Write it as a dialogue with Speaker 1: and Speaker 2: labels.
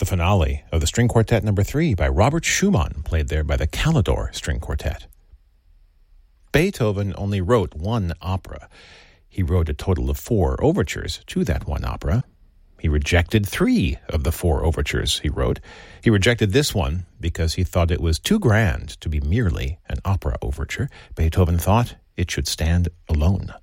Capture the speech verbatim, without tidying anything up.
Speaker 1: the finale of the String Quartet number three by Robert Schumann, played there by the Calidore String Quartet. Beethoven only wrote one opera. He wrote a total of four overtures to that one opera. He rejected three of the four overtures he wrote. He rejected this one because he thought it was too grand to be merely an opera overture. Beethoven thought it should stand alone.